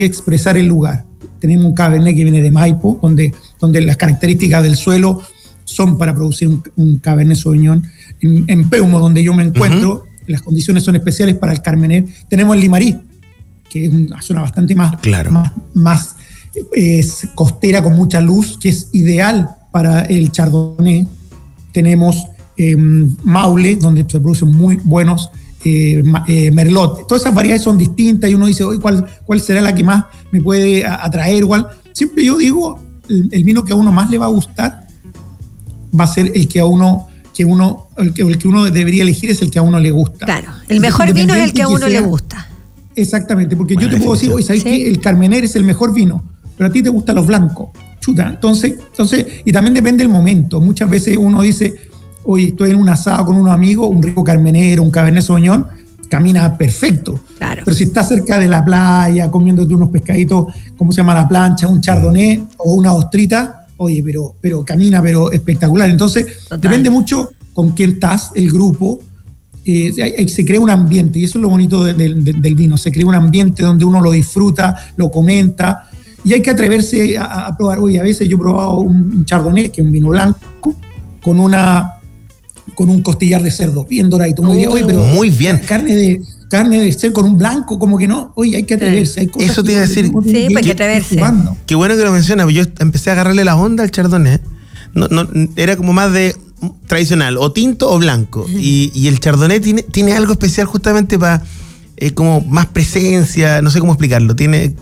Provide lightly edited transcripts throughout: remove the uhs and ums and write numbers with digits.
expresar el lugar. Tenemos un Cabernet que viene de Maipo, donde las características del suelo son para producir un Cabernet Sauvignon. En Peumo, donde yo me encuentro, las condiciones son especiales para el Cabernet. Tenemos el Limarí, que es una zona bastante más costera, con mucha luz, que es ideal para el Chardonnay. Tenemos Maule, donde se producen muy buenos Merlot. Todas esas variedades son distintas y uno dice, oye, ¿cuál será la que más me puede atraer? Igual, siempre yo digo, el vino que a uno más le va a gustar va a ser el que uno debería elegir, es el que a uno le gusta. Claro, el mejor vino es el que a uno le gusta. Exactamente, porque yo te puedo decir, oye, ¿sabes qué? El Carmener es el mejor vino, pero a ti te gustan los blancos. Chuta, entonces, y también depende del momento. Muchas veces uno dice, oye, estoy en un asado con unos amigos, un rico Carmener, un Cabernet Sauvignon, camina perfecto. Claro. Pero si estás cerca de la playa, comiéndote unos pescaditos, ¿cómo se llama la plancha? Un Chardonnay o una ostrita, oye, pero camina, pero espectacular. Entonces, depende mucho con quién estás, el grupo. Se crea un ambiente, y eso es lo bonito del vino. Se crea un ambiente donde uno lo disfruta, lo comenta, y hay que atreverse a probar. Oye, a veces yo he probado un Chardonnay, que es un vino blanco, con un costillar de cerdo bien doradito. Oye, pero muy bien. Carne de cerdo con un blanco, como que no. Oye, hay que atreverse. Hay cosas. Eso te iba a decir. Sí, hay que atreverse. Qué bueno que lo mencionas. Yo empecé a agarrarle la onda al Chardonnay. No, era como más de tradicional, o tinto o blanco. Y el Chardonnay tiene algo especial justamente para como más presencia, no sé cómo explicarlo. Tiene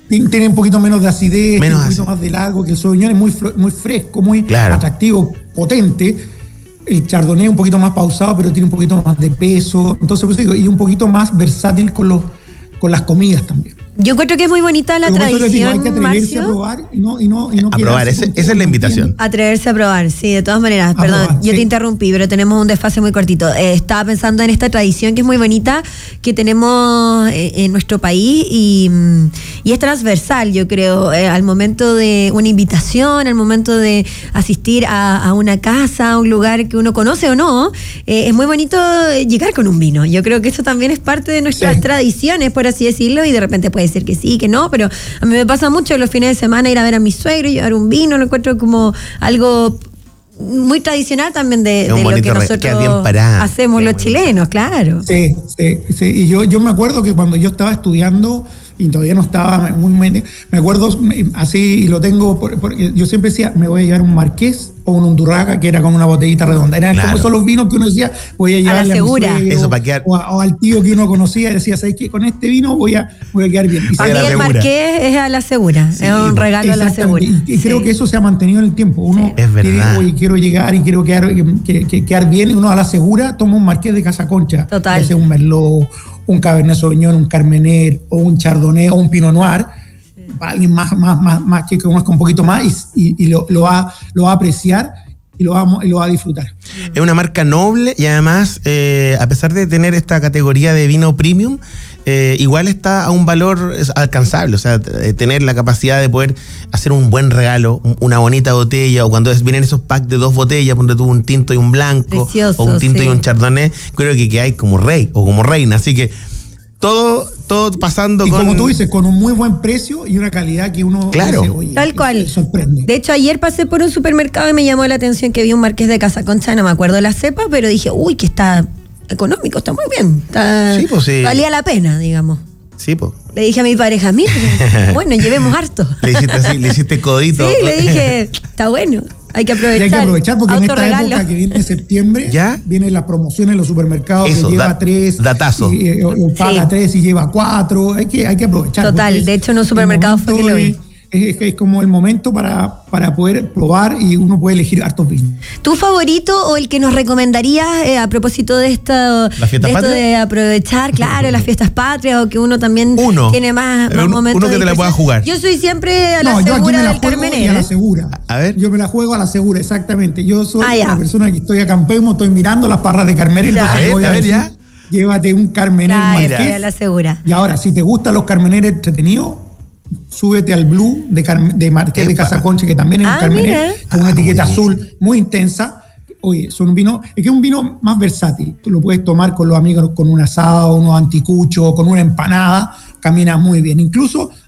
un poquito menos de acidez, un poquito más de largo, que el Sauvignon es muy fresco, muy atractivo, potente. El Chardonnay es un poquito más pausado, pero tiene un poquito más de peso. Entonces, pues digo, y un poquito más versátil con las comidas también. Yo encuentro que es muy bonita la tradición, hay que atreverse a probar y no a probar, esa es la invitación. Atreverse a probar, sí, de todas maneras. Perdón, yo te interrumpí, pero tenemos un desfase muy cortito. Estaba pensando en esta tradición que es muy bonita, que tenemos en nuestro país y es transversal, yo creo, al momento de una invitación, al momento de asistir a una casa, a un lugar que uno conoce o no, es muy bonito llegar con un vino. Yo creo que eso también es parte de nuestras tradiciones, por así decirlo, y de repente puede ser que sí, que no, pero a mí me pasa mucho los fines de semana ir a ver a mi suegro y llevar un vino, lo encuentro como algo muy tradicional también de lo que nosotros hacemos los chilenos, claro. Sí, y yo me acuerdo que cuando yo estaba estudiando y todavía no estaba me acuerdo así, y lo tengo, porque yo siempre decía, me voy a llevar un Marqués o un Undurraga, que era con una botellita redonda. Eran como esos los vinos que uno decía, voy a llevarle a mi suegro, o al tío que uno conocía, y decía, ¿sabes qué? Con este vino voy a quedar bien. Y para mí el Marqués es a la segura, es un regalo a la segura. Y creo que eso se ha mantenido en el tiempo. Uno dice, oye, quiero llegar y quiero quedar bien, y uno a la segura toma un Marqués de Casa Concha. Total. Un Merlot, un Cabernet Sauvignon, un Carmener, o un Chardonnay, o un Pinot Noir. Alguien más que conozca un poquito más y lo va a apreciar y lo va a disfrutar. Es una marca noble y además, a pesar de tener esta categoría de vino premium, igual está a un valor alcanzable. O sea, tener la capacidad de poder hacer un buen regalo, una bonita botella, o cuando vienen esos packs de 2 botellas, donde tuvo un tinto y un blanco, precioso, o un tinto y un chardonnay, creo que hay como rey o como reina. Así que todo pasando y como tú dices, con un muy buen precio y una calidad que uno dice, oye, tal cual. Sorprende. De hecho, ayer pasé por un supermercado y me llamó la atención que vi un Marqués de Casa Concha, no me acuerdo la cepa, pero dije, uy, que está económico, está muy bien, valía la pena, digamos. Sí, pues. Le dije a mi pareja, mira, bueno, llevemos harto. Le hiciste codito. Sí, le dije, está bueno. Hay que aprovechar. Y hay que aprovechar porque en esta época que viene en septiembre, vienen las promociones en los supermercados, que lleva 3. Datazo. O paga 3 y lleva 4. Hay que aprovechar. Total, de hecho en un supermercado fue que lo vi. Es como el momento para poder probar, y uno puede elegir hartos vinos. ¿Tu favorito o el que nos recomendarías a propósito de esto de aprovechar, claro, las fiestas patrias, o que uno también tiene más momentos? Uno que te la pueda jugar. Yo soy siempre a la segura del Carmener. A la segura. A ver. Yo me la juego a la segura, exactamente. Yo soy una persona que estoy a Campemo, estoy mirando las parras de Carmener. Ya. Llévate un Carmener Marqués. A la segura. Y ahora, si te gustan los Carmeneres entretenidos, súbete al Blue de Marqués de Casa Concha, que también es un Carmener con una etiqueta azul muy intensa. Oye, son un vino, es que es un vino más versátil. Tú lo puedes tomar con los amigos, con un asado, unos anticuchos, con una empanada, camina muy bien. Incluso